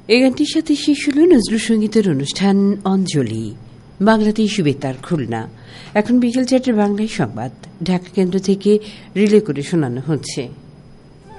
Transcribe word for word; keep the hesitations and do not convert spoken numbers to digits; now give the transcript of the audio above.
এই গানটির সাথে শেষ হল নজরুল সঙ্গীতের অনুষ্ঠান অঞ্জলি, বাংলাদেশ বেতার খুলনা। এখন বিকেল চারটে বাংলায় সংবাদ ঢাকা কেন্দ্র থেকে রিলে করে শোনানো হচ্ছে।